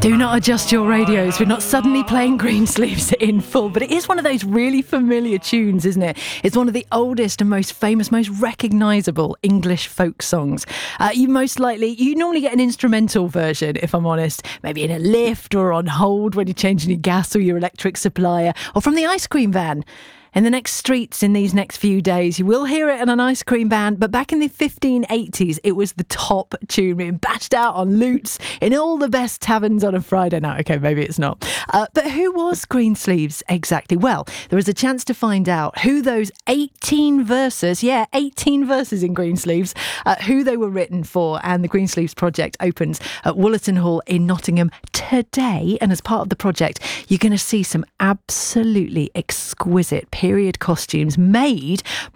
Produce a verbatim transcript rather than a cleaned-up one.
Do not adjust your radios. We're not suddenly playing Greensleeves in full, but it is one of those really familiar tunes, isn't it? It's one of the oldest and most famous, most recognisable English folk songs. Uh, you most likely, you normally get an instrumental version, if I'm honest, maybe in a lift or on hold when you're changing your gas or your electric supplier, or from the ice cream van. In the next streets in these next few days, you will hear it in an ice cream van, but back in the fifteen eighties, it was the top tune, being bashed out on lutes in all the best taverns on a Friday night. Okay, maybe it's not. Uh, but who was Greensleeves exactly? Well, there is a chance to find out who those eighteen verses, yeah, eighteen verses in Greensleeves, uh, who they were written for, and the Greensleeves project opens at Woollerton Hall in Nottingham today. And as part of the project, you're going to see some absolutely exquisite period costumes made